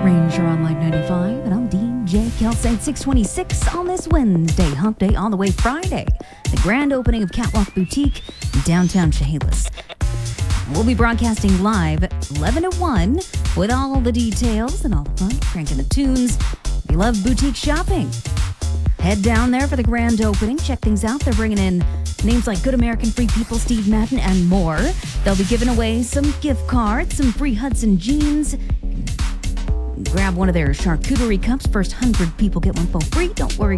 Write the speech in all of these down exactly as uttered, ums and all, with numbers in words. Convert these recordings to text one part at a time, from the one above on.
Ranger on Live ninety-five, and I'm D J Kelsey at six twenty-six on this Wednesday, hump day on the way Friday. The grand opening of Catwalk Boutique in downtown Chehalis. We'll be broadcasting live eleven to one with all the details and all the fun, cranking the tunes. If you love boutique shopping, head down there for the grand opening. Check things out. They're bringing in names like Good American Free People, Steve Madden, and more. They'll be giving away some gift cards, some free Hudson jeans. Grab one of their charcuterie cups. First one hundred people get one for free. Don't worry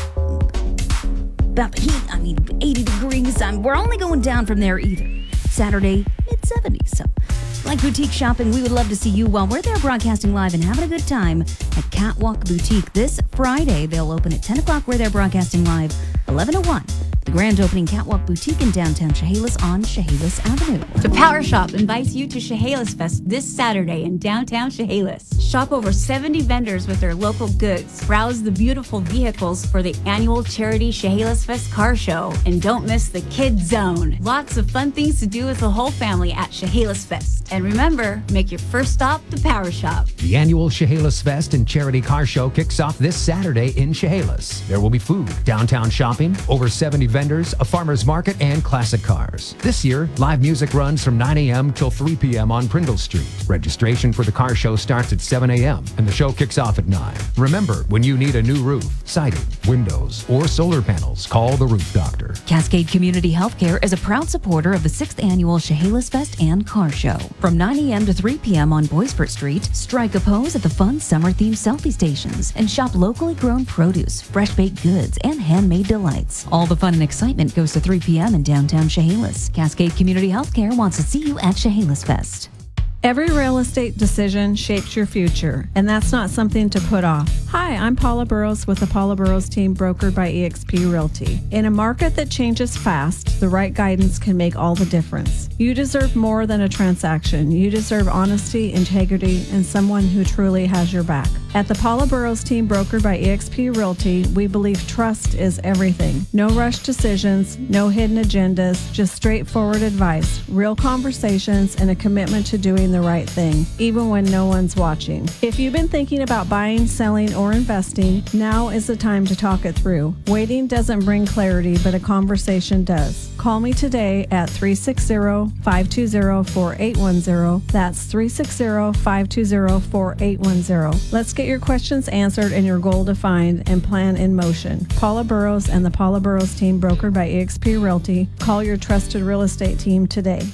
about the heat. I mean, eighty degrees. I'm, we're only going down from there either. Saturday, mid seventies. So, like boutique shopping, we would love to see you while we're there broadcasting live and having a good time at Catwalk Boutique. This Friday, they'll open at ten o'clock. We're there broadcasting live eleven to one. The grand opening Catwalk Boutique in downtown Chehalis on Chehalis Avenue. The Power Shop invites you to Chehalis Fest this Saturday in downtown Chehalis. Shop over seventy vendors with their local goods. Browse the beautiful vehicles for the annual charity Chehalis Fest car show. And don't miss the Kids Zone. Lots of fun things to do with the whole family at Chehalis Fest. And remember, make your first stop the Power Shop. The annual Chehalis Fest and Charity Car Show kicks off this Saturday in Chehalis. There will be food, downtown shopping, over seventy vendors, a farmer's market, and classic cars. This year, live music runs from nine a.m. till three p.m. on Prindle Street. Registration for the car show starts at seven a.m. and the show kicks off at nine. Remember, when you need a new roof, siding, windows, or solar panels, call the Roof Doctor. Cascade Community Healthcare is a proud supporter of the sixth annual Chehalis Fest and Car Show. From nine a.m. to three p.m. on Boisfort Street, strike a pose at the fun summer-themed selfie stations and shop locally grown produce, fresh-baked goods, and handmade delights. All the fun and excitement goes to three p.m. in downtown Chehalis. Cascade Community Healthcare wants to see you at Chehalis Fest. Every real estate decision shapes your future, and that's not something to put off. Hi, I'm Paula Burrows with the Paula Burrows team, brokered by eXp Realty. In a market that changes fast, the right guidance can make all the difference. You deserve more than a transaction. You deserve honesty, integrity, and someone who truly has your back. At the Paula Burrows team, brokered by eXp Realty, we believe trust is everything. No rush decisions, no hidden agendas, just straightforward advice, real conversations, and a commitment to doing the right thing, even when no one's watching. If you've been thinking about buying, selling, or investing, now is the time to talk it through. Waiting doesn't bring clarity, but a conversation does. Call me today at three six zero, five two zero, four eight one zero. That's three six zero, five two zero, four eight one zero. Let's get your questions answered and your goal defined and plan in motion. Paula Burrows and the Paula Burrows team, brokered by eXp Realty. Call your trusted real estate team today.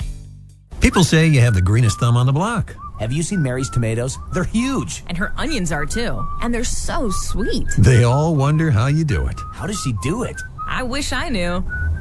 People say you have the greenest thumb on the block. Have you seen Mary's tomatoes? They're huge. And her onions are too. And they're so sweet. They all wonder how you do it. How does she do it? I wish I knew.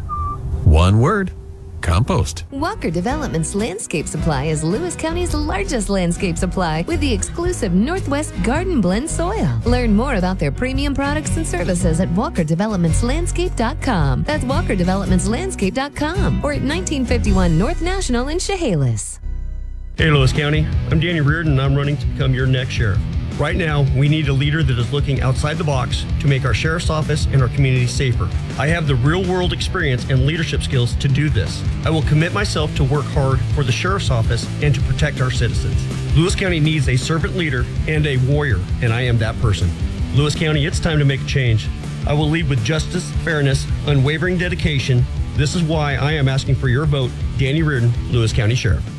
One word. Compost. Walker Development's Landscape Supply is Lewis County's largest landscape supply with the exclusive Northwest Garden Blend soil. Learn more about their premium products and services at walker developments landscape dot com. That's walker developments landscape dot com or at nineteen fifty-one North National in Chehalis. Hey, Lewis County. I'm Danny Reardon, and I'm running to become your next sheriff. Right now, we need a leader that is looking outside the box to make our sheriff's office and our community safer. I have the real-world experience and leadership skills to do this. I will commit myself to work hard for the sheriff's office and to protect our citizens. Lewis County needs a servant leader and a warrior, and I am that person. Lewis County, it's time to make a change. I will lead with justice, fairness, unwavering dedication. This is why I am asking for your vote. Danny Reardon, Lewis County Sheriff.